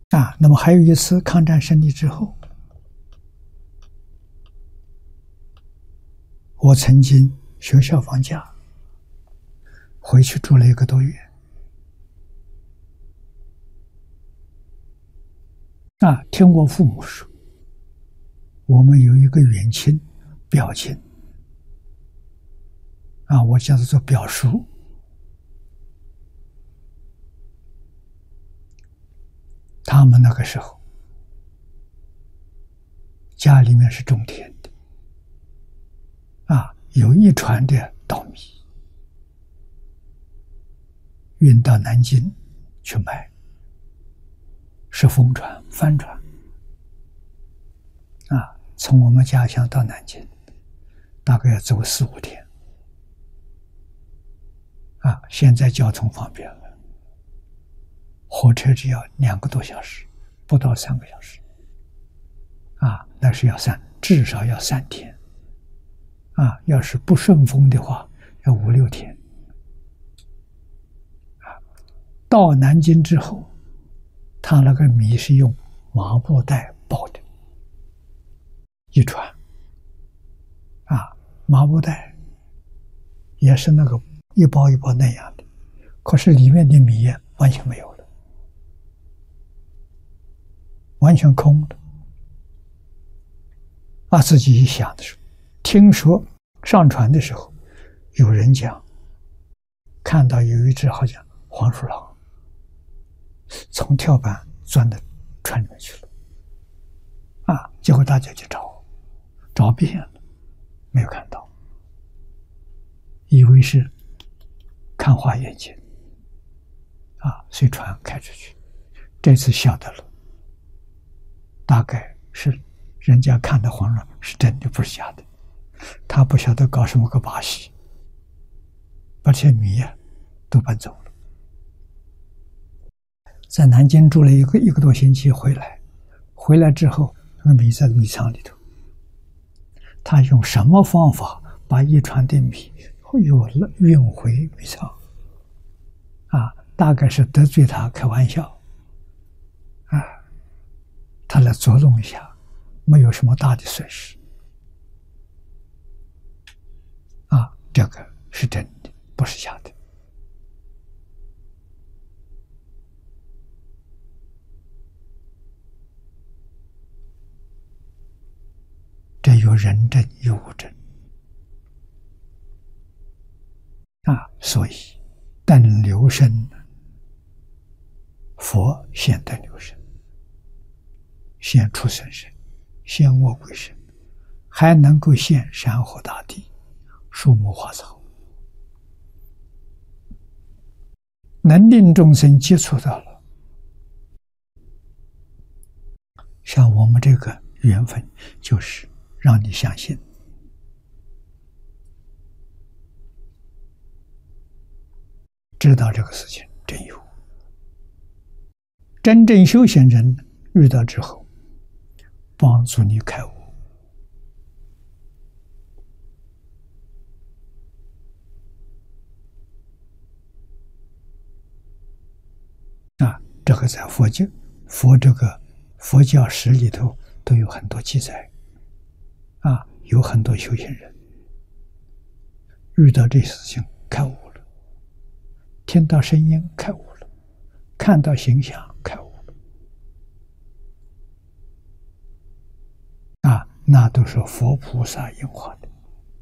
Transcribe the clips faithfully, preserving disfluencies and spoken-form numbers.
啊，那么还有一次抗战胜利之后，我曾经学校放假，回去住了一个多月。啊，听我父母说，我们有一个远亲、表亲，啊，我叫他做表叔。他们那个时候家里面是种田的，啊，有一船的稻米运到南京去卖，是风船、帆船，啊，从我们家乡到南京大概要走四五天，啊，现在交通方便了，火车只要两个多小时，不到三个小时，啊，那是要三，至少要三天，啊，要是不顺风的话，要五六天，啊，到南京之后，他那个米是用麻布袋包的，一船，啊，麻布袋也是那个一包一包那样的，可是里面的米完全没有了，完全空的。啊，自己一想的时候，听说上船的时候，有人讲，看到有一只好像黄鼠狼，从跳板钻到船里面去了。啊，结果大家去找，找遍了，没有看到，以为是看花眼睛，啊，随船开出去。这次晓得了，大概是人家看的黄鼠狼是真的，不是假的。他不晓得搞什么个把戏，把这些米呀都搬走了。在南京住了一个一个多星期，回来，回来之后，那个米在米仓里头，他用什么方法把一船的米又运回米仓？啊，大概是得罪他开玩笑，啊，他来捉弄一下，没有什么大的损失。啊，这个是真的，不是假的。这有人证有物证啊，所以等流生，佛现等流生，现出生身，现卧鬼身，还能够现山河大地、树木花草，能令众生接触到了。像我们这个缘分，就是让你相信，知道这个事情真有。真正修行人遇到之后，帮助你开悟。啊，这个在佛教、佛这个佛教史里头都有很多记载。啊，有很多修行人遇到这事情开悟了，听到声音开悟了，看到形象开悟了，啊，那都是佛菩萨应化的。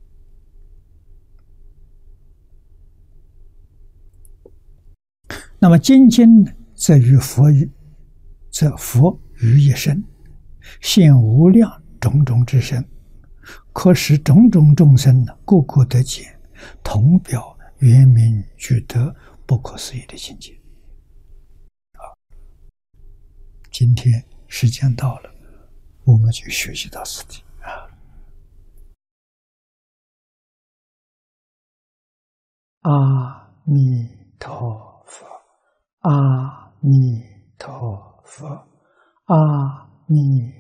那么精进则于佛于，则佛于一身，现无量种种之身，可使种种众生呢，个个得见，同表圆明具德，不可思议的境界。啊，今天时间到了，我们就学习到此地啊。阿弥陀佛，阿弥陀佛，阿弥